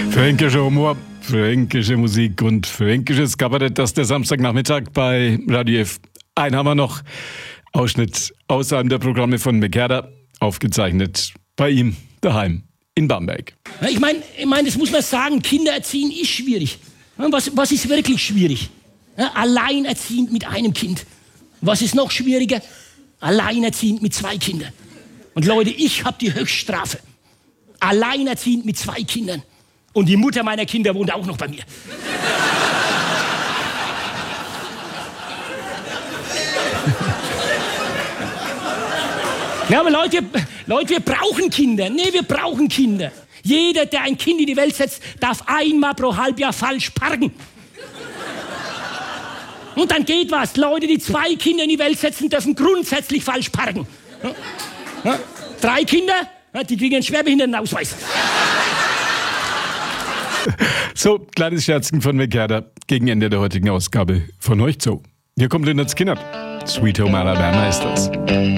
Fränkischer Humor, fränkische Musik und fränkisches Kabarett, das der Samstagnachmittag bei Radio F. Einen haben wir noch. Ausschnitt aus einem der Programme von McGerda, aufgezeichnet bei ihm daheim in Bamberg. Ich meine, das muss man sagen, Kinder erziehen ist schwierig. Was ist wirklich schwierig? Alleinerziehend mit einem Kind. Was ist noch schwieriger? Alleinerziehend mit 2 Kindern. Und Leute, ich habe die Höchststrafe. Alleinerziehend mit 2 Kindern. Und die Mutter meiner Kinder wohnt auch noch bei mir. Ja, aber Leute, wir brauchen Kinder. Nee, wir brauchen Kinder. Jeder, der ein Kind in die Welt setzt, darf einmal pro Halbjahr falsch parken. Und dann geht was. Leute, die 2 Kinder in die Welt setzen, dürfen grundsätzlich falsch parken. 3 Kinder, die kriegen einen Schwerbehindertenausweis. So, kleines Scherzchen von McGerda gegen Ende der heutigen Ausgabe von euch Zoo. Hier kommt Lynyrd Skynyrd. Sweet Home Alabama ist das.